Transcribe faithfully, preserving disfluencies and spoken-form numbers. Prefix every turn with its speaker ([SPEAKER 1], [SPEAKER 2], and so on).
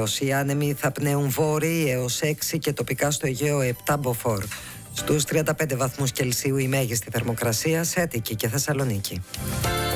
[SPEAKER 1] Οι άνεμοι θα πνέουν βόρειοι έως έξι και τοπικά στο Αιγαίο επτά μποφόρ. Στους τριάντα πέντε βαθμούς Κελσίου η μέγιστη θερμοκρασία σε Αττική και Θεσσαλονίκη.